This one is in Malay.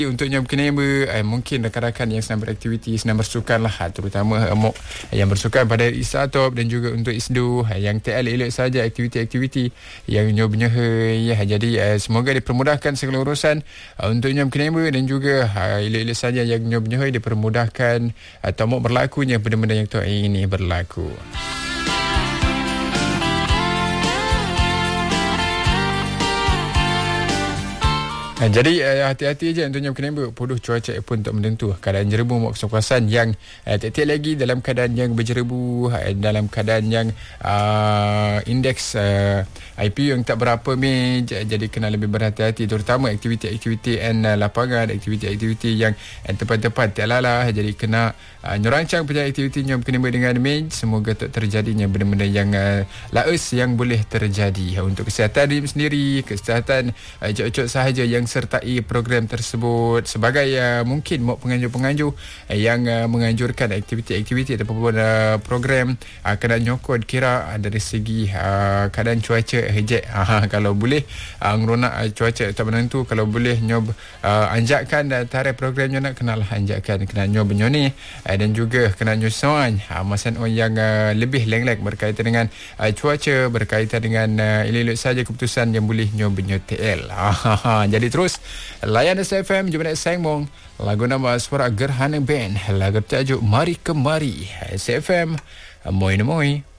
Untuk yang berkenema, mungkin rakan-rakan yang sedang beraktiviti, sedang bersukan lah, terutama yang bersukan pada Isatop dan juga untuk Isdu, yang TL elok saja aktiviti-aktiviti yang nyob-nyohe ya. Jadi semoga dipermudahkan segala urusan untuk yang berkenema dan juga elok-elok saja yang nyob-nyohe dipermudahkan atau mau berlakunya benda-benda yang tu ini berlaku. Jadi hati-hati je untuk yang berkenema. Podoh cuaca pun tak menentu. Keadaan jerebu mak kawasan yang tiap-tiap lagi dalam keadaan yang berjerebu, dalam keadaan yang indeks IPU yang tak berapa jadi kena lebih berhati-hati, terutama aktiviti-aktiviti lapangan, aktiviti-aktiviti yang tempat-tempat tiap lalah. Jadi kena nyerancang punya aktiviti yang berkenema dengan semoga tak terjadinya benda-benda yang laus yang boleh terjadi. Untuk kesihatan diri sendiri, kesihatan ejok-ejok sahaja yang sertai program tersebut, sebagai mungkin mau penganjur-penganjur yang menganjurkan aktiviti-aktiviti ataupun program kena nyokot kira dari segi keadaan cuaca hejek. Kalau boleh ngeronak cuaca tak menentu, kalau boleh nyob anjakkan tarikh programnya nak kenalah anjakkan, kena nyob nyoni dan juga kena nyusuan masan yang lebih leng-leng berkaitan dengan cuaca, berkaitan dengan elok-elok saja keputusan yang boleh nyob TL. Jadi terus layan SFM jumpa Sang Mong, lagu nama Suara Gerhana Band, lagu tajuk Mari Kemari. SFM Moi Moi.